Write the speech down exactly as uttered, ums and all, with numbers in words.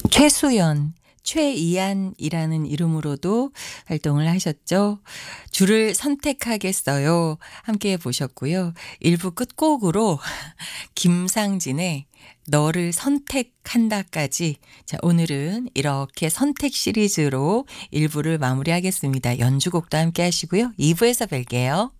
최수연, 최이안이라는 이름으로도 활동을 하셨죠. 줄을 선택하겠어요. 함께 보셨고요. 일 부 끝곡으로 김상진의 너를 선택한다까지. 자, 오늘은 이렇게 선택 시리즈로 일 부를 마무리하겠습니다. 연주곡도 함께 하시고요. 이 부에서 뵐게요.